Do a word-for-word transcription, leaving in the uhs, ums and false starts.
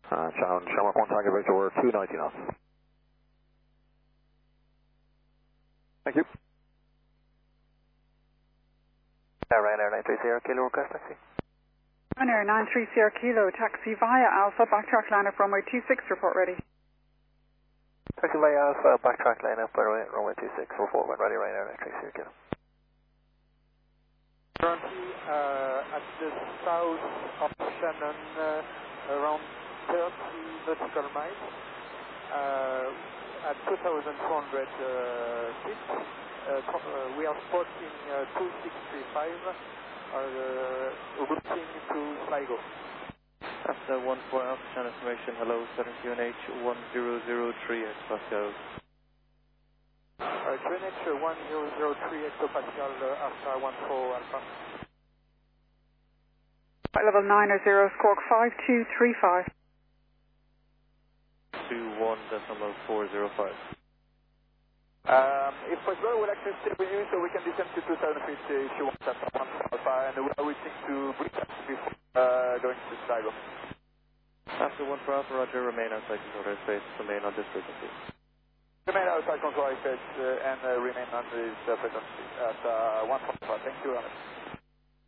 Uh, Channel, channel contact Victor two ninety knots. Thank you. Uh, Ryanair nine three zero Kilo request taxi. Ryanair nine three zero Kilo, taxi via Alpha, backtrack line up runway two six, report ready. Taxi via Alpha, backtrack line up runway two six, report when ready, Ryanair nine three zero Kilo. Currently uh, at the south of Shannon, uh, around thirty nautical miles, uh, at two thousand four hundred uh, feet. Uh, uh, we are spotting uh, two six three five, uh, routing to Sligo. After one four Alpha Channel information, hello, seven Q N H one zero zero three hectopascal. Uh, Q N H one zero zero three hectopascal, uh, Alpha one four Alpha. Flight level nine zero, squawk five two three five. two one decimal four zero five. Um, if possible, we'll actually stay with you so we can descend to two thousand feet uh, if you want that one Alpha, and we are waiting to break up before uh, going to Sligo. After one for Alpha, Roger, remain outside control airspace, remain on this frequency. Remain outside control airspace uh, and uh, remain on this uh, frequency at uh, one for Alpha. Thank you very much.